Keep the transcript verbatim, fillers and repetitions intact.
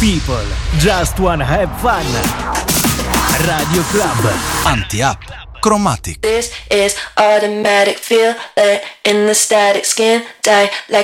People just wanna have fun. Radio Club. Anti-Up. Chromatic. This is automatic, feel it in the static skin, die like